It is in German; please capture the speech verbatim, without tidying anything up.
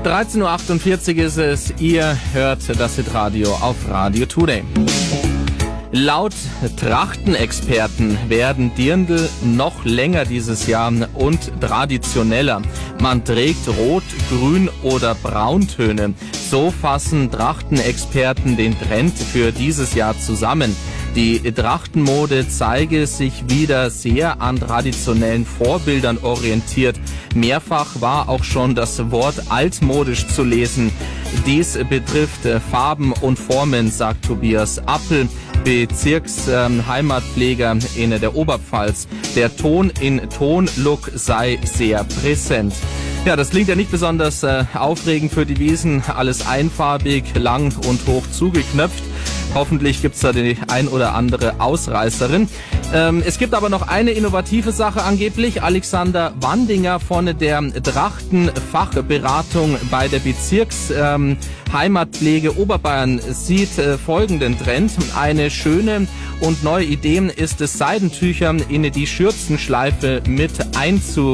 dreizehn Uhr achtundvierzig ist es. Ihr hört das Hitradio auf Radio Today. Laut Trachtenexperten werden Dirndl noch länger dieses Jahr und traditioneller. Man trägt Rot, Grün oder Brauntöne. So fassen Trachtenexperten den Trend für dieses Jahr zusammen. Die Trachtenmode zeige sich wieder sehr an traditionellen Vorbildern orientiert. Mehrfach war auch schon das Wort altmodisch zu lesen. Dies betrifft Farben und Formen, sagt Tobias Appel, Bezirksheimatpfleger in der Oberpfalz. Der Ton in Ton-Look sei sehr präsent. Ja, das klingt ja nicht besonders äh, aufregend für die Wiesen. Alles einfarbig, lang und hoch zugeknöpft. Hoffentlich gibt's da die ein oder andere Ausreißerin. Ähm, es gibt aber noch eine innovative Sache angeblich. Alexander Wandinger von der Trachtenfachberatung bei der Bezirksheimatpflege ähm, Oberbayern sieht äh, folgenden Trend. Eine schöne und neue Idee ist es, Seidentücher in die Schürzenschleife mit einzu